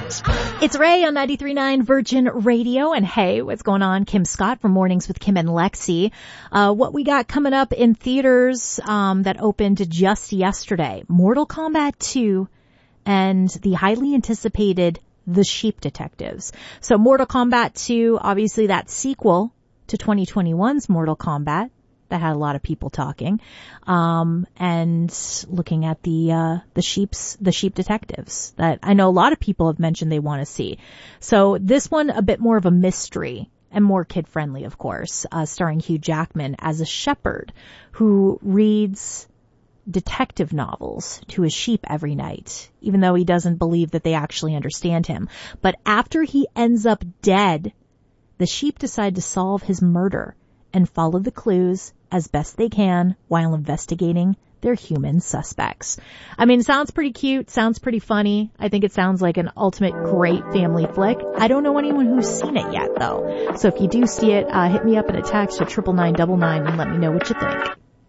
It's Ray on 93.9 Virgin Radio, and hey, what's going on? Kim Scott from Mornings with Kim and Lexi. What we got coming up in theaters that opened just yesterday: Mortal Kombat 2 and the highly anticipated The Sheep Detectives. So Mortal Kombat 2, obviously that sequel to 2021's Mortal Kombat that had a lot of people talking, and looking at the Sheep Detectives that I know a lot of people have mentioned they want to see. So this one a bit more of a mystery and more kid friendly, of course, starring Hugh Jackman as a shepherd who reads detective novels to his sheep every night, even though he doesn't believe that they actually understand him. But after he ends up dead, the sheep decide to solve his murder and follow the clues as best they can while investigating their human suspects. I mean, it sounds pretty cute, sounds pretty funny. I think it sounds like an ultimate great family flick. I don't know anyone who's seen it yet, though. So if you do see it, hit me up in a text at 99999 and let me know what you think.